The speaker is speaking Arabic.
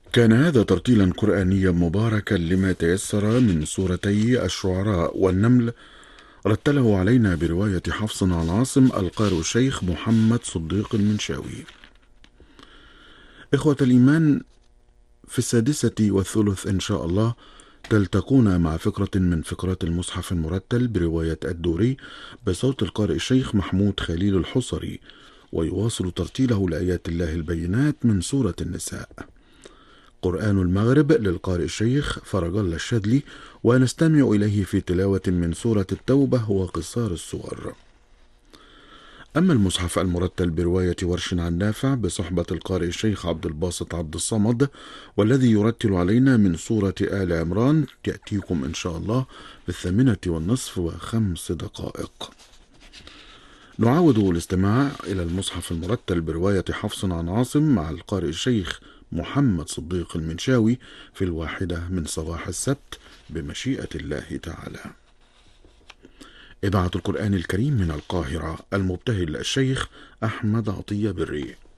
كان هذا ترتيلا قرآنيا مباركا لما تيسر من سورتي الشعراء والنمل. رتله علينا برواية حفص عن عاصم القارئ الشيخ محمد صديق المنشاوي. إخوة الإيمان، في 6:30 إن شاء الله تلتقون مع فقرة من فقرات المصحف المرتل برواية الدوري بصوت القارئ الشيخ محمود خليل الحصري، ويواصل ترتيله لآيات الله البينات من سورة النساء. قرآن المغرب للقارئ الشيخ فرج الله الشاذلي، ونستمع إليه في تلاوة من سورة التوبة وقصار الصور. أما المصحف المرتل برواية ورش عن نافع بصحبة القارئ الشيخ عبد الباسط عبد الصمد، والذي يرتل علينا من سورة آل عمران، يأتيكم إن شاء الله في 8:05. نعاود الاستماع إلى المصحف المرتل برواية حفص عن عاصم مع القارئ الشيخ محمد صديق المنشاوي في 1 من صباح السبت بمشيئة الله تعالى. إذاعة القرآن الكريم من القاهرة، المبتهل الشيخ أحمد عطية بري.